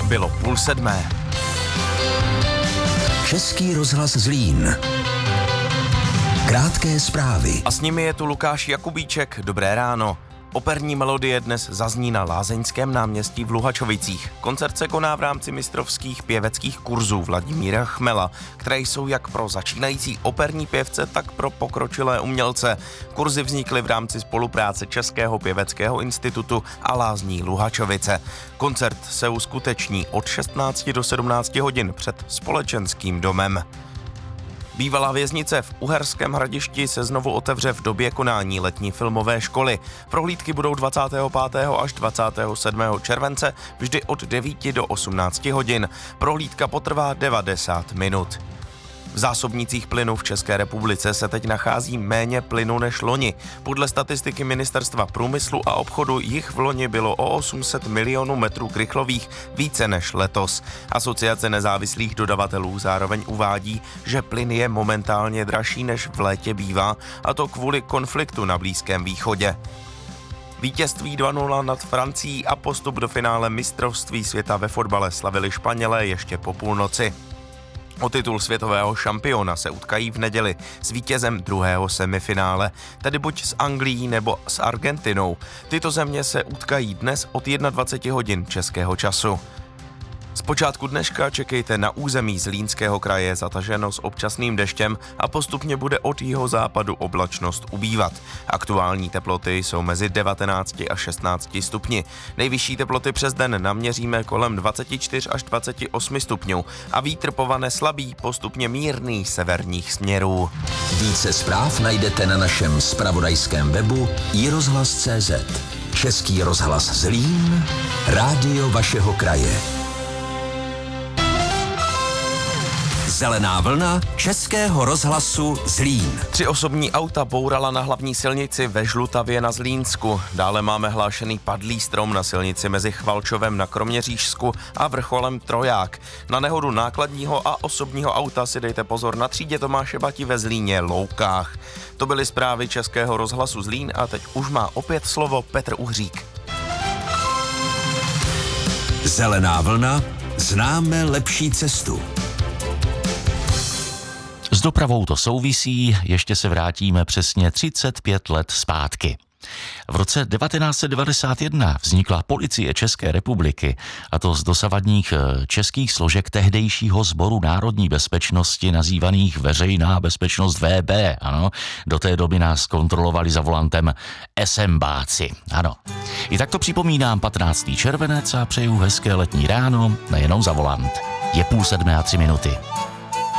Bylo 6:30. Český rozhlas Zlín. Krátké zprávy. A s nimi je tu Lukáš Jakubíček. Dobré ráno. Operní melodie dnes zazní na Lázeňském náměstí v Luhačovicích. Koncert se koná v rámci mistrovských pěveckých kurzů Vladimíra Chmela, které jsou jak pro začínající operní pěvce, tak pro pokročilé umělce. Kurzy vznikly v rámci spolupráce Českého pěveckého institutu a Lázní Luhačovice. Koncert se uskuteční od 16 do 17 hodin před Společenským domem. Bývalá věznice v Uherském Hradišti se znovu otevře v době konání letní filmové školy. Prohlídky budou 25. až 27. července vždy od 9 do 18 hodin. Prohlídka potrvá 90 minut. V zásobnících plynu v České republice se teď nachází méně plynu než loni. Podle statistiky Ministerstva průmyslu a obchodu jich v loni bylo o 800 milionů metrů krychlových více než letos. Asociace nezávislých dodavatelů zároveň uvádí, že plyn je momentálně dražší než v létě bývá, a to kvůli konfliktu na Blízkém východě. Vítězství 2-0 nad Francií a postup do finále mistrovství světa ve fotbale slavili Španělé ještě po půlnoci. O titul světového šampiona se utkají v neděli s vítězem druhého semifinále, tedy buď s Anglií nebo s Argentinou. Tyto země se utkají dnes od 21 hodin českého času. Z počátku dneška čekejte na území Zlínského kraje zataženo s občasným deštěm a postupně bude od jihozápadu oblačnost ubývat. Aktuální teploty jsou mezi 19 a 16 stupni. Nejvyšší teploty přes den naměříme kolem 24 až 28 stupňů a vítr povane slabý, postupně mírný severních směrů. Více zpráv najdete na našem zpravodajském webu iRozhlas.cz. Český rozhlas Zlín, rádio vašeho kraje. Zelená vlna Českého rozhlasu Zlín. 3 osobní auta bourala na hlavní silnici ve Žlutavě na Zlínsku. Dále máme hlášený padlý strom na silnici mezi Chvalčovem na Kroměřížsku a vrcholem Troják. Na nehodu nákladního a osobního auta si dejte pozor na třídě Tomáše Bati ve Zlíně Loukách. To byly zprávy Českého rozhlasu Zlín a teď už má opět slovo Petr Uhřík. Zelená vlna, známe lepší cestu. S dopravou to souvisí, ještě se vrátíme přesně 35 let zpátky. V roce 1991 vznikla Policie České republiky, a to z dosavadních českých složek tehdejšího Sboru národní bezpečnosti nazývaných Veřejná bezpečnost VB. Ano, do té doby nás kontrolovali za volantem SMBáci. Ano. I tak to připomínám 15. červenec a přeju hezké letní ráno, nejenom za volant. Je 6:30 a 3 minuty.